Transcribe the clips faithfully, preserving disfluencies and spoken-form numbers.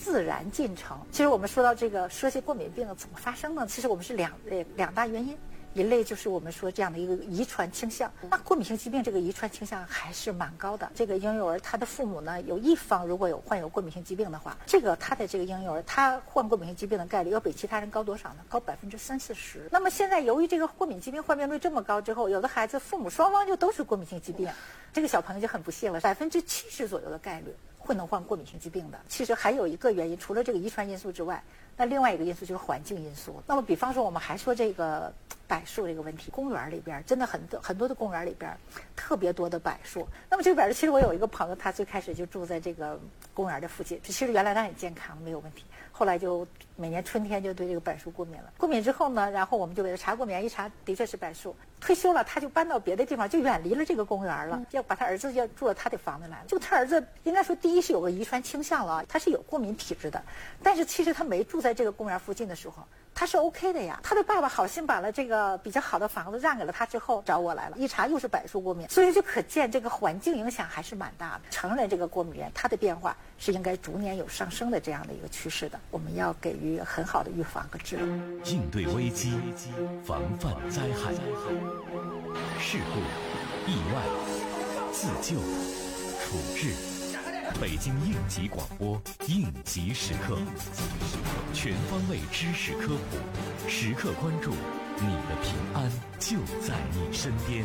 自然进程。其实我们说到这个说些过敏病怎么发生呢？其实我们是两两大原因。一类就是我们说这样的一个遗传倾向，那过敏性疾病这个遗传倾向还是蛮高的。这个婴幼儿他的父母呢，有一方如果有患有过敏性疾病的话，这个他的这个婴幼儿他患过敏性疾病的概率要比其他人高多少呢？高百分之三四十。那么现在由于这个过敏疾病患病率这么高之后，有的孩子父母双方就都是过敏性疾病，这个小朋友就很不幸了，百分之七十左右的概率会能患过敏性疾病的。其实还有一个原因，除了这个遗传因素之外，那另外一个因素就是环境因素。那么比方说我们还说这个柏树这个问题，公园里边真的很多很多的公园里边特别多的柏树。那么这个柏树，其实我有一个朋友，他最开始就住在这个公园的附近，其实原来他很健康没有问题，后来就每年春天就对这个柏树过敏了。过敏之后呢，然后我们就给他查过敏，一查的确是柏树。退休了，他就搬到别的地方，就远离了这个公园了，嗯、要把他儿子要住到他的房子来了。就他儿子应该说，第一是有个遗传倾向了，他是有过敏体质的，但是其实他没住在这个公园附近的时候，他是 OK 的呀。他的爸爸好心把了这个比较好的房子让给了他之后，找我来了，一查又是柏树过敏，所以就可见这个环境影响还是蛮大的。成人这个过敏源，它的变化是应该逐年有上升的这样的一个趋势的，我们要给予很好的预防和治疗， 应对危机，防范灾害，事故、意外、自救、处置。北京应急广播，应急时刻，全方位知识科普，时刻关注你的平安就在你身边。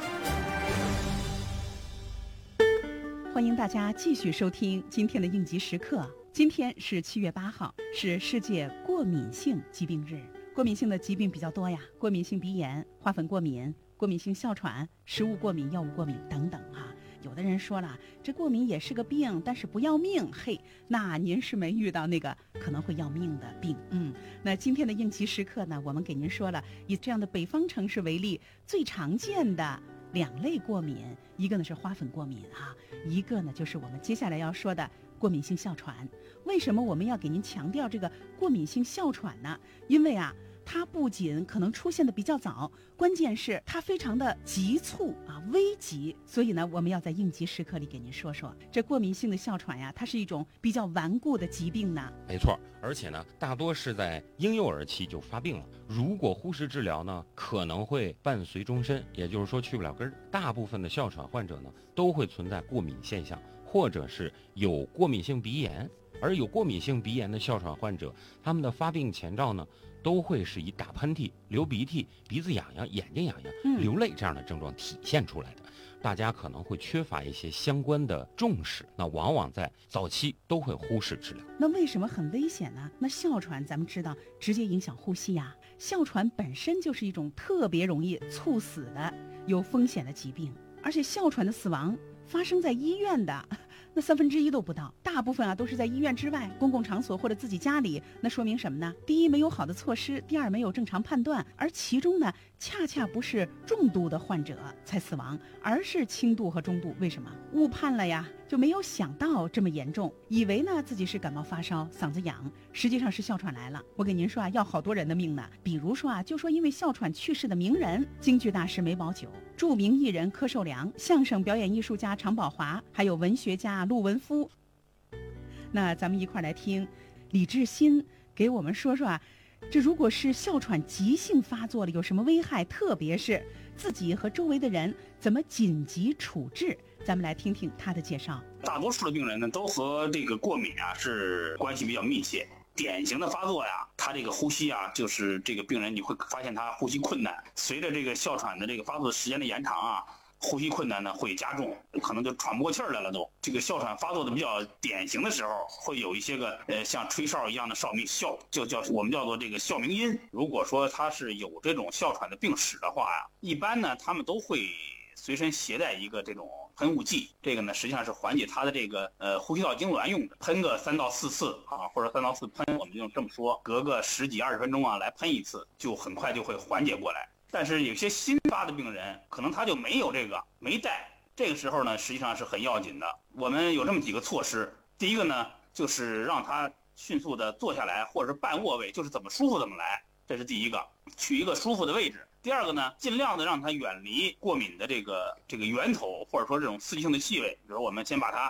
欢迎大家继续收听今天的应急时刻。今天是七月八号，是世界过敏性疾病日。过敏性的疾病比较多呀，过敏性鼻炎、花粉过敏、过敏性哮喘、食物过敏、药物过敏等等哈、啊。有的人说了，这过敏也是个病，但是不要命。嘿，那您是没遇到那个可能会要命的病。嗯，那今天的应急时刻呢，我们给您说了，以这样的北方城市为例，最常见的两类过敏，一个呢是花粉过敏哈、啊，一个呢就是我们接下来要说的过敏性哮喘。为什么我们要给您强调这个过敏性哮喘呢？因为啊，它不仅可能出现的比较早，关键是它非常的急促啊，危急。所以呢，我们要在应急时刻里给您说说，这过敏性的哮喘呀，它是一种比较顽固的疾病呢。 没错，而且呢，大多是在婴幼儿期就发病了。如果忽视治疗呢，可能会伴随终身，也就是说去不了根儿。大部分的哮喘患者呢，都会存在过敏现象，或者是有过敏性鼻炎。而有过敏性鼻炎的哮喘患者，他们的发病前兆呢，都会是以打喷嚏、流鼻涕、鼻子痒痒、眼睛痒痒、 嗯、 流泪这样的症状体现出来的。大家可能会缺乏一些相关的重视，那往往在早期都会忽视治疗。 那为什么很危险呢？那哮喘咱们知道直接影响呼吸呀、啊，哮喘本身就是一种特别容易猝死的有风险的疾病，而且哮喘的死亡发生在医院的那三分之一都不到，大部分啊都是在医院之外公共场所或者自己家里。那说明什么呢？第一，没有好的措施；第二，没有正常判断。而其中呢，恰恰不是重度的患者才死亡，而是轻度和中度。为什么？误判了呀，就没有想到这么严重，以为呢自己是感冒发烧、嗓子痒，实际上是哮喘来了。我给您说啊，要好多人的命呢。比如说啊，就说因为哮喘去世的名人，京剧大师梅葆玖、著名艺人柯受良、相声表演艺术家常宝华，还有文学家陆文夫。那咱们一块来听李志新给我们说说啊，这如果是哮喘急性发作了有什么危害，特别是自己和周围的人怎么紧急处置。咱们来听听他的介绍。 大多数的病人呢，都和这个过敏啊是关系比较密切。典型的发作呀，他这个呼吸啊，就是这个病人你会发现他呼吸困难，随着这个哮喘的这个发作时间的延长啊，呼吸困难呢会加重，可能就喘不过气儿来了都。这个哮喘发作的比较典型的时候，会有一些个呃像吹哨一样的哨鸣哮，就叫我们叫做这个哮鸣音。如果说他是有这种哮喘的病史的话呀，一般呢他们都会随身携带一个这种喷雾剂，这个呢实际上是缓解他的这个呃呼吸道痉挛用的，喷个三到四次啊，或者三到四喷，我们就这么说，隔个十几二十分钟啊来喷一次，就很快就会缓解过来。但是有些新发的病人，可能他就没有这个，没带，这个时候呢实际上是很要紧的。我们有这么几个措施，第一个呢就是让他迅速的坐下来，或者是半卧位，就是怎么舒服怎么来，这是第一个，取一个舒服的位置。第二个呢，尽量的让他远离过敏的这个这个源头，或者说这种刺激性的气味。比如我们先把它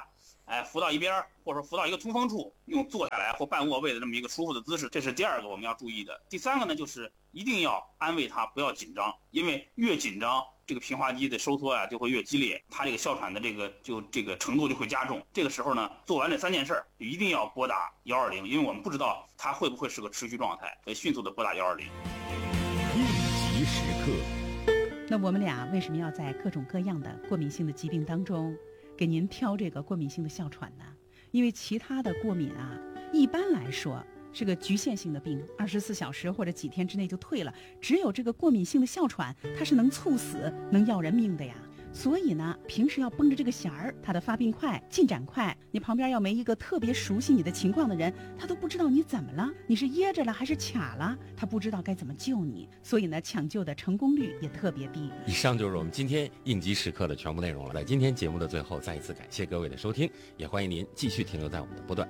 哎，扶到一边，或者说扶到一个通风处，用坐下来或半卧位的这么一个舒服的姿势，这是第二个我们要注意的。第三个呢，就是一定要安慰他，不要紧张，因为越紧张，这个平滑肌的收缩啊就会越激烈，他这个哮喘的这个就这个程度就会加重。这个时候呢，做完这三件事儿，一定要拨打幺二零，因为我们不知道他会不会是个持续状态，所以迅速的拨打幺二零。 应急时刻。 那我们俩为什么要在各种各样的过敏性的疾病当中给您挑这个过敏性的哮喘呢？因为其他的过敏啊，一般来说是个局限性的病，二十四小时或者几天之内就退了。只有这个过敏性的哮喘，它是能猝死、能要人命的呀。所以呢，平时要绷着这个弦儿，它的发病快、进展快。你旁边要没一个特别熟悉你的情况的人，他都不知道你怎么了，你是噎着了还是卡了，他不知道该怎么救你。所以呢，抢救的成功率也特别低。 以上就是我们今天应急时刻的全部内容了。在今天节目的最后，再一次感谢各位的收听，也欢迎您继续停留在我们的波段。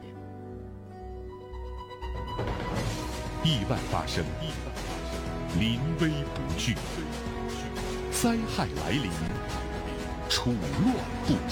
意外发生，临危不惧，灾害来临，处乱不惊。